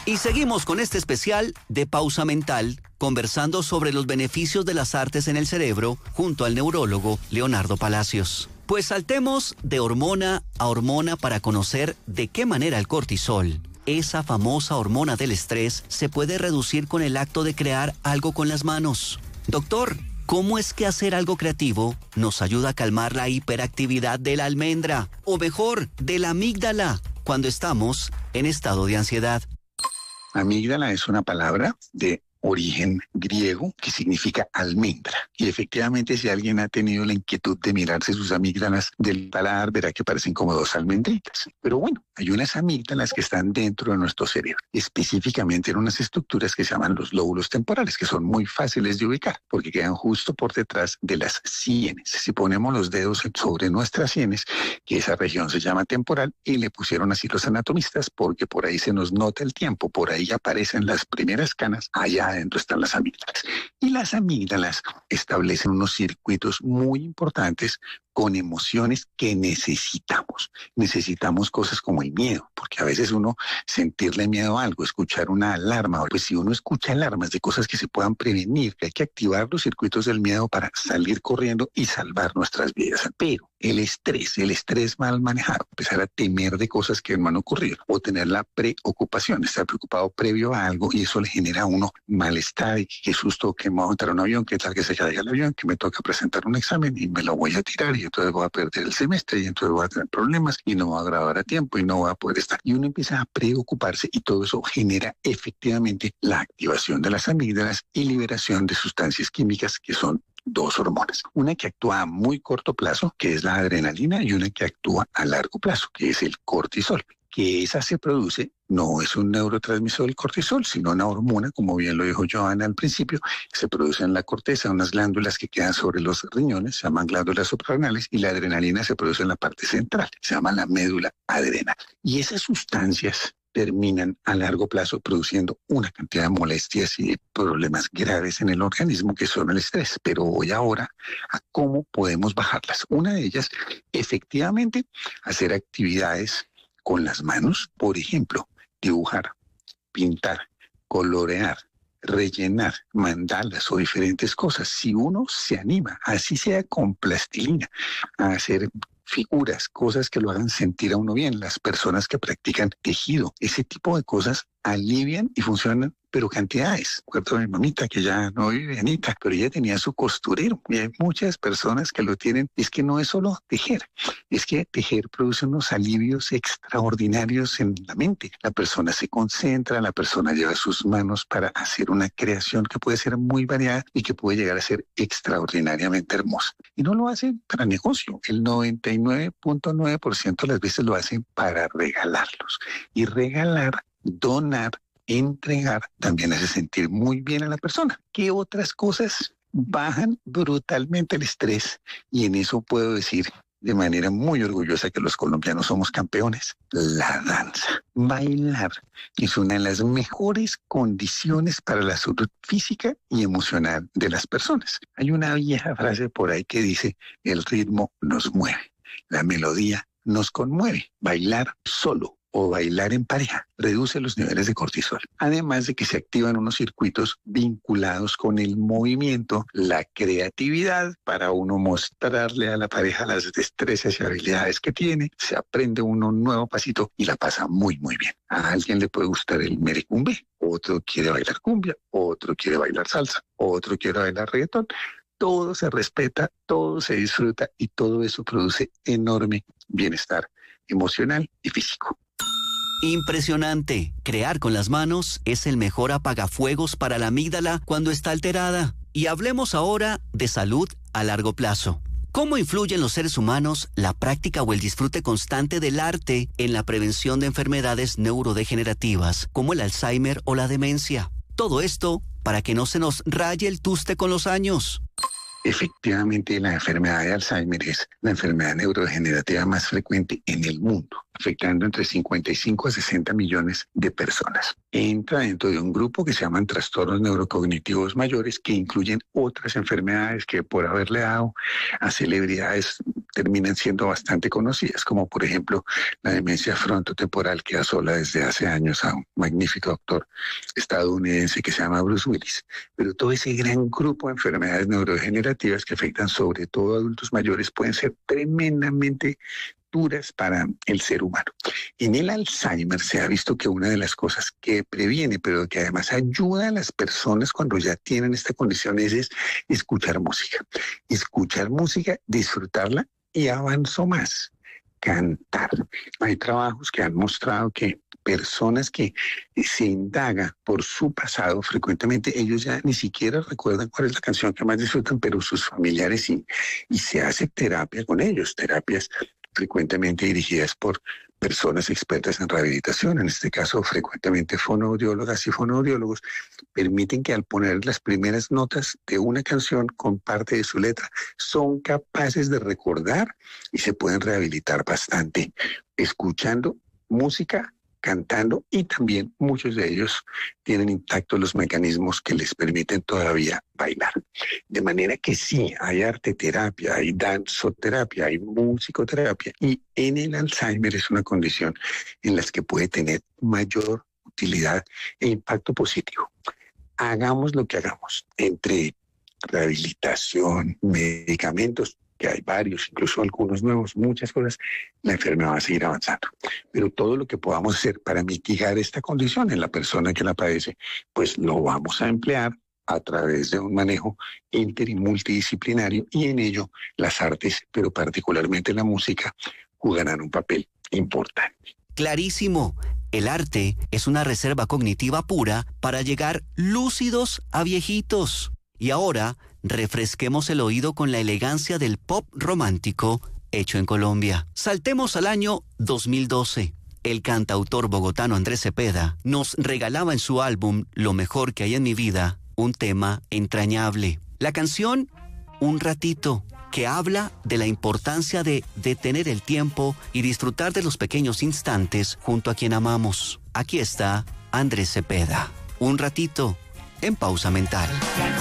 Y seguimos con este especial de Pausa Mental, conversando sobre los beneficios de las artes en el cerebro junto al neurólogo Leonardo Palacios. Pues saltemos de hormona a hormona para conocer de qué manera el cortisol, esa famosa hormona del estrés, se puede reducir con el acto de crear algo con las manos. Doctor, ¿cómo es que hacer algo creativo nos ayuda a calmar la hiperactividad de la almendra, o mejor, de la amígdala, cuando estamos en estado de ansiedad? Amígdala es una palabra de origen griego que significa almendra. Y efectivamente, si alguien ha tenido la inquietud de mirarse sus amígdalas del paladar, verá que parecen como dos almendritas. Pero bueno, hay unas amígdalas que están dentro de nuestro cerebro, específicamente en unas estructuras que se llaman los lóbulos temporales, que son muy fáciles de ubicar porque quedan justo por detrás de las sienes. Si ponemos los dedos sobre nuestras sienes, que esa región se llama temporal, y le pusieron así los anatomistas porque por ahí se nos nota el tiempo, por ahí aparecen las primeras canas, allá adentro están las amígdalas. Y las amígdalas establecen unos circuitos muy importantes con emociones que necesitamos. Necesitamos cosas como el miedo, porque a veces uno sentirle miedo a algo, escuchar una alarma, pues si uno escucha alarmas de cosas que se puedan prevenir, hay que activar los circuitos del miedo para salir corriendo y salvar nuestras vidas. Pero el estrés mal manejado, empezar a temer de cosas que no han ocurrido, o tener la preocupación, estar preocupado previo a algo, y eso le genera a uno malestar, y qué susto, que me voy a montar un avión, qué tal que se caiga el avión, que me toca presentar un examen y me lo voy a tirar, y entonces voy a perder el semestre, y entonces voy a tener problemas, y no voy a graduar a tiempo, y no voy a poder estar. Y uno empieza a preocuparse, y todo eso genera efectivamente la activación de las amígdalas y liberación de sustancias químicas que son dos hormonas. Una que actúa a muy corto plazo, que es la adrenalina, y una que actúa a largo plazo, que es el cortisol. Que esa se produce, no es un neurotransmisor el cortisol, sino una hormona, como bien lo dijo Joana al principio, se produce en la corteza, unas glándulas que quedan sobre los riñones, se llaman glándulas suprarrenales, y la adrenalina se produce en la parte central, se llama la médula adrenal. Y esas sustancias terminan a largo plazo produciendo una cantidad de molestias y de problemas graves en el organismo, que son el estrés. Pero voy ahora a cómo podemos bajarlas. Una de ellas, efectivamente, hacer actividades con las manos, por ejemplo, dibujar, pintar, colorear, rellenar mandalas o diferentes cosas. Si uno se anima, así sea con plastilina, a hacer figuras, cosas que lo hagan sentir a uno bien, las personas que practican tejido, ese tipo de cosas alivian y funcionan, pero cantidades. Recuerdo a mi mamita, que ya no vive, Anita, pero ella tenía su costurero, y hay muchas personas que lo tienen. Es que no es solo tejer, es que tejer produce unos alivios extraordinarios en la mente. La persona se concentra, la persona lleva sus manos para hacer una creación que puede ser muy variada y que puede llegar a ser extraordinariamente hermosa. Y no lo hacen para negocio. El 99.9% de las veces lo hacen para regalarlos. Y regalar, donar, entregar también hace sentir muy bien a la persona. ¿Qué otras cosas bajan brutalmente el estrés? Y en eso puedo decir de manera muy orgullosa que los colombianos somos campeones. La danza. Bailar es una de las mejores condiciones para la salud física y emocional de las personas. Hay una vieja frase por ahí que dice: el ritmo nos mueve, la melodía nos conmueve. Bailar solo o bailar en pareja reduce los niveles de cortisol, además de que se activan unos circuitos vinculados con el movimiento, la creatividad, para uno mostrarle a la pareja las destrezas y habilidades que tiene. Se aprende uno un nuevo pasito y la pasa muy, muy bien. A alguien le puede gustar el merecumbe, otro quiere bailar cumbia, otro quiere bailar salsa, otro quiere bailar reggaetón. Todo se respeta, todo se disfruta, y todo eso produce enorme bienestar emocional y físico. Impresionante. Crear con las manos es el mejor apagafuegos para la amígdala cuando está alterada. Y hablemos ahora de salud a largo plazo. ¿Cómo influye en los seres humanos la práctica o el disfrute constante del arte en la prevención de enfermedades neurodegenerativas como el Alzheimer o la demencia? Todo esto para que no se nos raye el tuste con los años. Efectivamente, la enfermedad de Alzheimer es la enfermedad neurodegenerativa más frecuente en el mundo, afectando entre 55 a 60 millones de personas. Entra dentro de un grupo que se llaman trastornos neurocognitivos mayores, que incluyen otras enfermedades que, por haberle dado a celebridades terminan siendo bastante conocidas, como por ejemplo la demencia frontotemporal que asola desde hace años a un magnífico doctor estadounidense que se llama Bruce Willis. Pero todo ese gran grupo de enfermedades neurodegenerativas que afectan sobre todo a adultos mayores pueden ser tremendamente duras para el ser humano. En el Alzheimer se ha visto que una de las cosas que previene, pero que además ayuda a las personas cuando ya tienen esta condición es escuchar música. Escuchar música, disfrutarla y avanzo más, cantar. Hay trabajos que han mostrado que personas que se indaga por su pasado, frecuentemente ellos ya ni siquiera recuerdan cuál es la canción que más disfrutan, pero sus familiares sí, y se hace terapia con ellos, terapias frecuentemente dirigidas por personas expertas en rehabilitación, en este caso frecuentemente fonoaudiólogas y fonoaudiólogos, permiten que al poner las primeras notas de una canción con parte de su letra, son capaces de recordar y se pueden rehabilitar bastante escuchando música, cantando, y también muchos de ellos tienen intactos los mecanismos que les permiten todavía bailar. De manera que sí, hay arteterapia, hay danzoterapia, hay musicoterapia, y en el Alzheimer es una condición en la que puede tener mayor utilidad e impacto positivo. Hagamos lo que hagamos, entre rehabilitación, medicamentos, que hay varios, incluso algunos nuevos, muchas cosas, la enfermedad va a seguir avanzando. Pero todo lo que podamos hacer para mitigar esta condición en la persona que la padece, pues lo vamos a emplear a través de un manejo inter y multidisciplinario, y en ello las artes, pero particularmente la música, jugarán un papel importante. Clarísimo. El arte es una reserva cognitiva pura para llegar lúcidos a viejitos. Y ahora, refresquemos el oído con la elegancia del pop romántico hecho en Colombia. Saltemos al año 2012. El cantautor bogotano Andrés Cepeda nos regalaba en su álbum Lo mejor que hay en mi vida un tema entrañable. La canción Un ratito, que habla de la importancia de detener el tiempo y disfrutar de los pequeños instantes junto a quien amamos. Aquí está Andrés Cepeda. Un ratito en Pausa Mental.